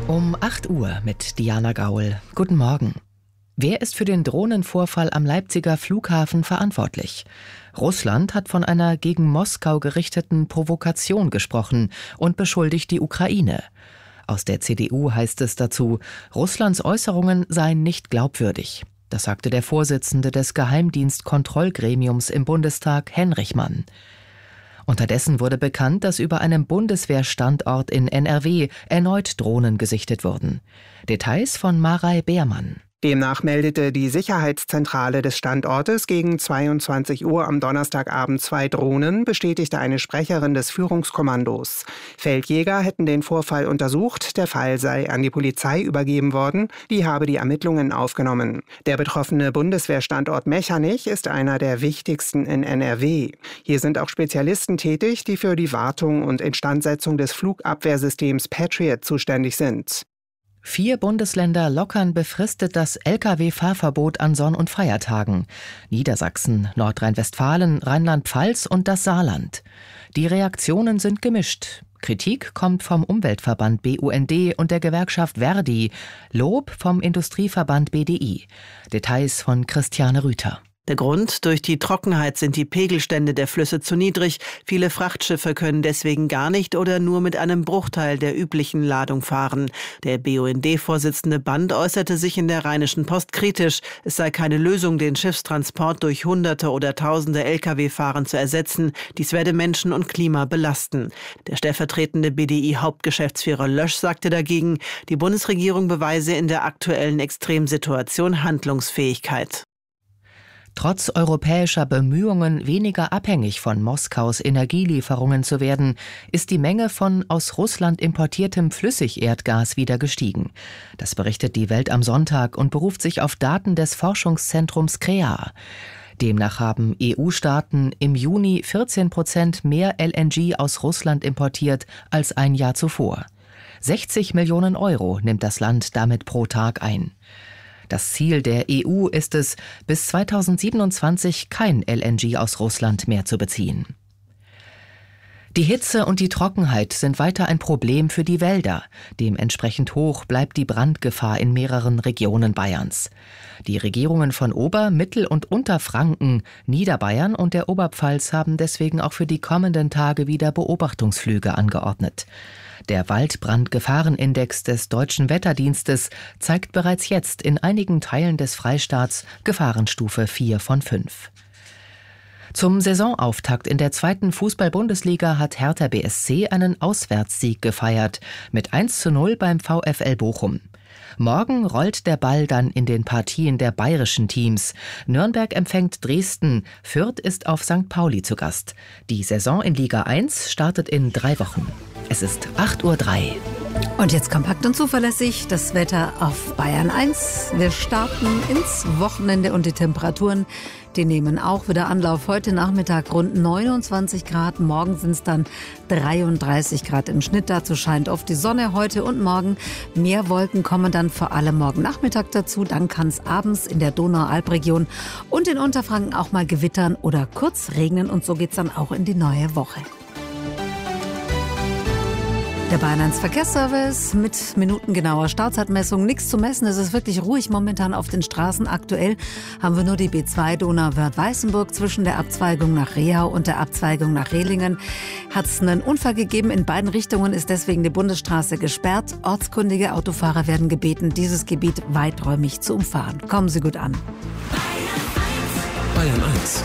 Um 8 Uhr mit Diana Gaul. Guten Morgen. Wer ist für den Drohnenvorfall am Leipziger Flughafen verantwortlich? Russland hat von einer gegen Moskau gerichteten Provokation gesprochen und beschuldigt die Ukraine. Aus der CDU heißt es dazu, Russlands Äußerungen seien nicht glaubwürdig. Das sagte der Vorsitzende des Geheimdienstkontrollgremiums im Bundestag, Henrich Mann. Unterdessen wurde bekannt, dass über einem Bundeswehrstandort in NRW erneut Drohnen gesichtet wurden. Details von Marei Beermann. Demnach meldete die Sicherheitszentrale des Standortes gegen 22 Uhr am Donnerstagabend 2 Drohnen, bestätigte eine Sprecherin des Führungskommandos. Feldjäger hätten den Vorfall untersucht, der Fall sei an die Polizei übergeben worden, die habe die Ermittlungen aufgenommen. Der betroffene Bundeswehrstandort Mechernich ist einer der wichtigsten in NRW. Hier sind auch Spezialisten tätig, die für die Wartung und Instandsetzung des Flugabwehrsystems Patriot zuständig sind. 4 Bundesländer lockern befristet das Lkw-Fahrverbot an Sonn- und Feiertagen. Niedersachsen, Nordrhein-Westfalen, Rheinland-Pfalz und das Saarland. Die Reaktionen sind gemischt. Kritik kommt vom Umweltverband BUND und der Gewerkschaft Verdi. Lob vom Industrieverband BDI. Details von Christiane Rüther. Der Grund: durch die Trockenheit sind die Pegelstände der Flüsse zu niedrig. Viele Frachtschiffe können deswegen gar nicht oder nur mit einem Bruchteil der üblichen Ladung fahren. Der BUND-Vorsitzende Band äußerte sich in der Rheinischen Post kritisch. Es sei keine Lösung, den Schiffstransport durch Hunderte oder Tausende Lkw-Fahren zu ersetzen. Dies werde Menschen und Klima belasten. Der stellvertretende BDI-Hauptgeschäftsführer Lösch sagte dagegen, die Bundesregierung beweise in der aktuellen Extremsituation Handlungsfähigkeit. Trotz europäischer Bemühungen, weniger abhängig von Moskaus Energielieferungen zu werden, ist die Menge von aus Russland importiertem Flüssigerdgas wieder gestiegen. Das berichtet die Welt am Sonntag und beruft sich auf Daten des Forschungszentrums CREA. Demnach haben EU-Staaten im Juni 14% mehr LNG aus Russland importiert als ein Jahr zuvor. 60 Millionen Euro nimmt das Land damit pro Tag ein. Das Ziel der EU ist es, bis 2027 kein LNG aus Russland mehr zu beziehen. Die Hitze und die Trockenheit sind weiter ein Problem für die Wälder. Dementsprechend hoch bleibt die Brandgefahr in mehreren Regionen Bayerns. Die Regierungen von Ober-, Mittel- und Unterfranken, Niederbayern und der Oberpfalz haben deswegen auch für die kommenden Tage wieder Beobachtungsflüge angeordnet. Der Waldbrandgefahrenindex des Deutschen Wetterdienstes zeigt bereits jetzt in einigen Teilen des Freistaats Gefahrenstufe 4 von 5. Zum Saisonauftakt in der 2. Fußball-Bundesliga hat Hertha BSC einen Auswärtssieg gefeiert, mit 1:0 beim VfL Bochum. Morgen rollt der Ball dann in den Partien der bayerischen Teams. Nürnberg empfängt Dresden, Fürth ist auf St. Pauli zu Gast. Die Saison in Liga 1 startet in 3 Wochen. Es ist 8:03 Uhr. Und jetzt kompakt und zuverlässig das Wetter auf Bayern 1. Wir starten ins Wochenende und die Temperaturen, die nehmen auch wieder Anlauf. Heute Nachmittag rund 29 Grad, morgen sind es dann 33 Grad im Schnitt. Dazu scheint oft die Sonne heute und morgen. Mehr Wolken kommen dann vor allem morgen Nachmittag dazu. Dann kann es abends in der Donau-Alp-Region und in Unterfranken auch mal gewittern oder kurz regnen. Und so geht es dann auch in die neue Woche. Der Bayern 1 Verkehrsservice mit minutengenauer Startzeitmessung. Nichts zu messen, es ist wirklich ruhig momentan auf den Straßen. Aktuell haben wir nur die B2 Donauwörth-Weißenburg zwischen der Abzweigung nach Rehau und der Abzweigung nach Rehlingen. Hat es einen Unfall gegeben, in beiden Richtungen ist deswegen die Bundesstraße gesperrt. Ortskundige Autofahrer werden gebeten, dieses Gebiet weiträumig zu umfahren. Kommen Sie gut an. Bayern 1.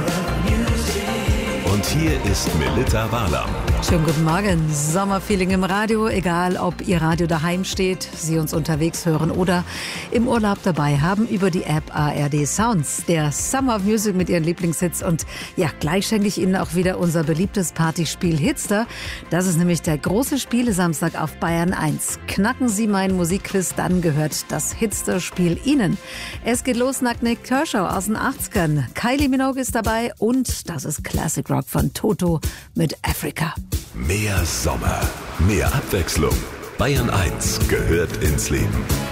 Und hier ist Melitta Walam. Schönen guten Morgen. Sommerfeeling im Radio, egal ob Ihr Radio daheim steht, Sie uns unterwegs hören oder im Urlaub dabei haben über die App ARD Sounds. Der Summer of Music mit Ihren Lieblingshits. Und ja, gleich schenke ich Ihnen auch wieder unser beliebtes Partyspiel Hitster. Das ist nämlich der große Spielesamstag auf Bayern 1. Knacken Sie meinen Musikquiz, dann gehört das Hitster-Spiel Ihnen. Es geht los nach Nick Kershaw aus den 80ern. Kylie Minogue ist dabei und das ist Classic Rock von Toto mit Africa. Mehr Sommer, mehr Abwechslung. Bayern 1 gehört ins Leben.